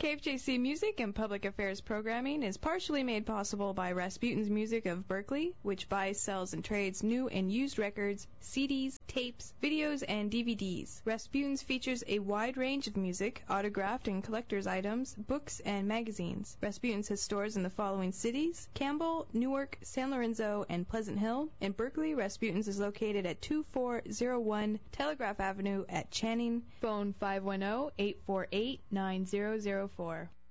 KFJC Music and Public Affairs programming is partially made possible by Rasputin's Music of Berkeley, which buys, sells, and trades new and used records, CDs, tapes, videos, and DVDs. Rasputin's features a wide range of music, autographed and collector's items, books, and magazines. Rasputin's has stores in the following cities: Campbell, Newark, San Lorenzo, and Pleasant Hill. In Berkeley, Rasputin's is located at 2401 Telegraph Avenue at Channing. Phone 510-848-9004.